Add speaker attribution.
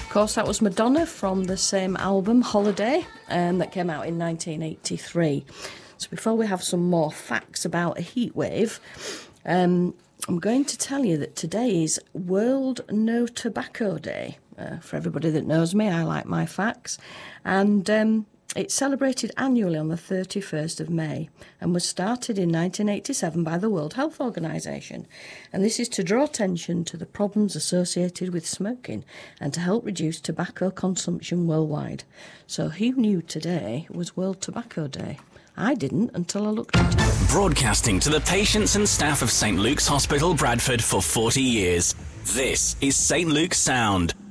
Speaker 1: Of course, that was Madonna from the same album, Holiday, that came out in 1983. So before we have some more facts about a heatwave, I'm going to tell you that today is World No Tobacco Day. For everybody that knows me, I like my facts. And it's celebrated annually on the 31st of May and was started in 1987 by the World Health Organization. And this is to draw attention to the problems associated with smoking and to help reduce tobacco consumption worldwide. So who knew today was World Tobacco Day? I didn't until I looked into it.
Speaker 2: Broadcasting to the patients and staff of St Luke's Hospital, Bradford for 40 years. This is St Luke's Sound.